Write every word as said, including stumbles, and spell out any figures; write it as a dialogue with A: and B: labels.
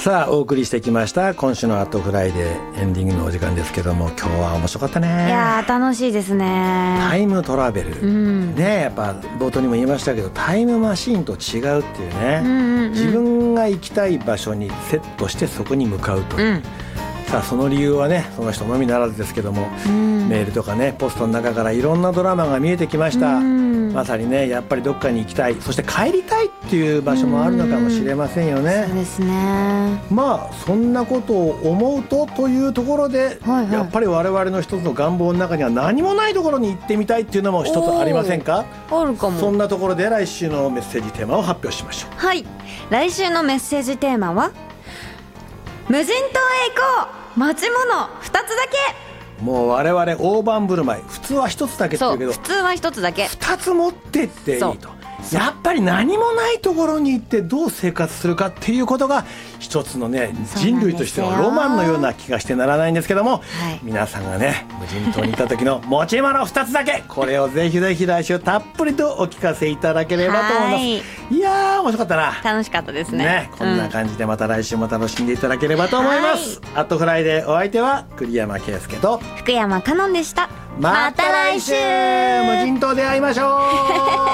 A: さあお送りしてきました今週のアットフライデーエンディングのお時間ですけども、今日は面白かったね。
B: いやー楽しいですね。
A: タイムトラベル、うん、ね、やっぱ冒頭にも言いましたけどタイムマシーンと違うっていうね、うんうんうん、自分が行きたい場所にセットしてそこに向かうという、うん、さあその理由はねその人のみならずですけども、うん、メールとかねポストの中からいろんなドラマが見えてきました、うん、まさにねやっぱりどっかに行きたい、そして帰りたいっていう場所もあるのかもしれませんよね、
B: うん、そうですね。
A: まあそんなことを思うとというところで、はいはい、やっぱり我々の一つの願望の中には何もないところに行ってみたいっていうのも一つありませんか？
B: あるかも。
A: そんなところで来週のメッセージテーマを発表しましょう。
B: はい、来週のメッセージテーマは無人島へ行こう、持ち物ふたつだけ。
A: もう我々大盤振る舞い、普通は一つだけって言うけど、
B: そう普通は一つだけ、
A: 二つ持ってっていいと。やっぱり何もないところに行ってどう生活するかっていうことが一つのね人類としてはロマンのような気がしてならないんですけども、はい、皆さんがね無人島に行った時の持ち物ふたつだけ、これをぜひぜひ来週たっぷりとお聞かせいただければと思います。い, いやー面白かったな。
B: 楽しかったです ね,
A: ねこんな感じでまた来週も楽しんでいただければと思います。アットフライデーお相手は栗山圭介と
B: 福山香音でした。
A: また来週無人島で会いましょう